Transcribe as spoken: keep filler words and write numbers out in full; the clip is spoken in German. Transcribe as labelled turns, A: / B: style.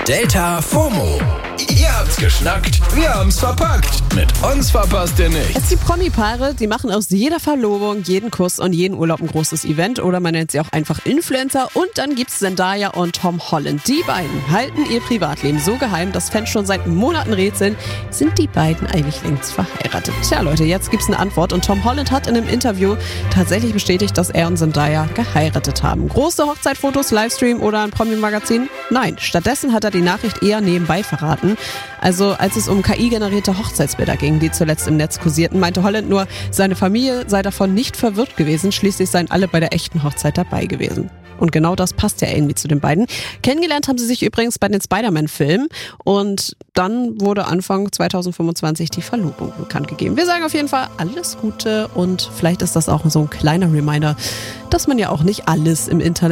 A: Delta FOMO. Ihr habt's geschnackt, wir haben's verpackt. Mit uns verpasst ihr nichts.
B: Es gibt Promi-Paare, die machen aus jeder Verlobung, jeden Kuss und jeden Urlaub ein großes Event. Oder man nennt sie auch einfach Influencer. Und dann gibt's Zendaya und Tom Holland. Die beiden halten ihr Privatleben so geheim, dass Fans schon seit Monaten rätseln. Sind die beiden eigentlich längst verheiratet? Tja Leute, jetzt gibt's eine Antwort. Und Tom Holland hat in einem Interview tatsächlich bestätigt, dass er und Zendaya geheiratet haben. Große Hochzeitfotos, Livestream oder ein Promi-Magazin? Nein, stattdessen hat er die Nachricht eher nebenbei verraten. Also als es um K I-generierte Hochzeitsbilder ging, die zuletzt im Netz kursierten, meinte Holland nur, seine Familie sei davon nicht verwirrt gewesen, schließlich seien alle bei der echten Hochzeit dabei gewesen. Und genau das passt ja irgendwie zu den beiden. Kennengelernt haben sie sich übrigens bei den Spider-Man-Filmen und dann wurde Anfang zwanzig fünfundzwanzig die Verlobung bekannt gegeben. Wir sagen auf jeden Fall alles Gute und vielleicht ist das auch so ein kleiner Reminder, dass man ja auch nicht alles im Internet